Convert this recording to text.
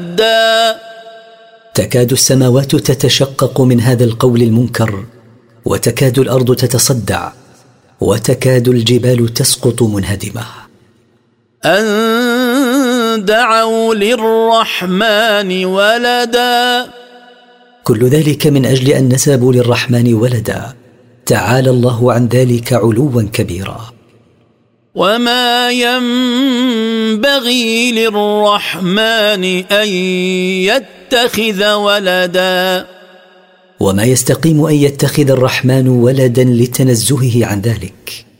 تكاد السماوات تتشقق من هذا القول المنكر، وتكاد الأرض تتصدع، وتكاد الجبال تسقط منهدمة. أن دعوا للرحمن ولدا. كل ذلك من أجل أن نسبوا للرحمن ولدا، تعالى الله عن ذلك علوا كبيرا. وما ينبغي للرحمن أن يتخذ ولدا. وما يستقيم أن يتخذ الرحمن ولدا لتنزهه عن ذلك.